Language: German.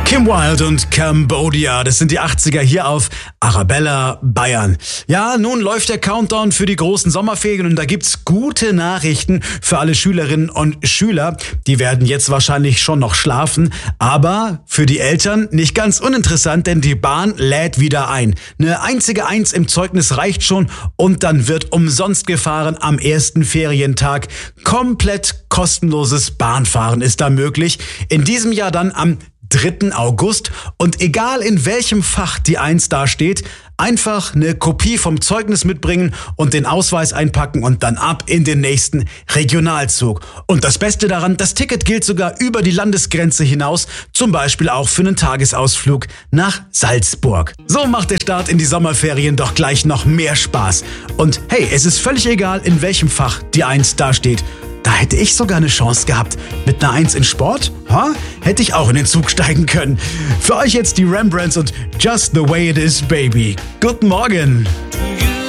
Kim Wilde und Cambodia, das sind die 80er hier auf Arabella Bayern. Ja, nun läuft der Countdown für die großen Sommerferien und da gibt's gute Nachrichten für alle Schülerinnen und Schüler. Die werden jetzt wahrscheinlich schon noch schlafen, aber für die Eltern nicht ganz uninteressant, denn die Bahn lädt wieder ein. Eine einzige Eins im Zeugnis reicht schon und dann wird umsonst gefahren am ersten Ferientag. Komplett kostenloses Bahnfahren ist da möglich. In diesem Jahr dann am 3. August und egal in welchem Fach die 1 da steht, einfach eine Kopie vom Zeugnis mitbringen und den Ausweis einpacken und dann ab in den nächsten Regionalzug. Und das Beste daran, das Ticket gilt sogar über die Landesgrenze hinaus, zum Beispiel auch für einen Tagesausflug nach Salzburg. So macht der Start in die Sommerferien doch gleich noch mehr Spaß. Und hey, es ist völlig egal, in welchem Fach die 1 da steht. Da hätte ich sogar eine Chance gehabt. Mit einer 1 in Sport, hätte ich auch in den Zug steigen können. Für euch jetzt die Rembrandts und Just the Way It Is, Baby. Guten Morgen.